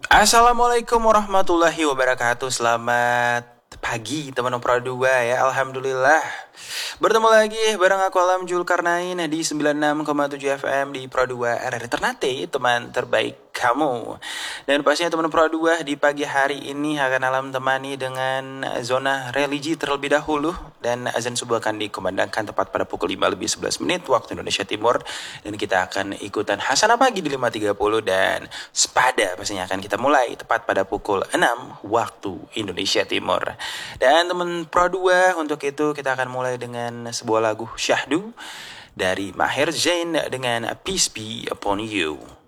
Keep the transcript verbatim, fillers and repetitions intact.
Assalamualaikum warahmatullahi wabarakatuh. Selamat pagi teman-teman Pro dua ya. Alhamdulillah. Bertemu lagi bareng aku Alam Julkarnain di sembilan puluh enam koma tujuh F M di Pro dua R R I Ternate, teman terbaik kamu. Dan pastinya teman Pro dua di pagi hari ini akan Alam temani dengan zona religi terlebih dahulu. Dan azan subuh akan dikumandangkan tepat pada pukul lima lebih sebelas menit waktu Indonesia Timur. Dan kita akan ikutan Hasanah pagi di lima tiga puluh dan Sepada pastinya akan kita mulai tepat pada pukul enam waktu Indonesia Timur. Dan teman Pro dua, untuk itu kita akan mulai dengan sebuah lagu syahdu dari Maher Zain dengan Peace Be Upon You.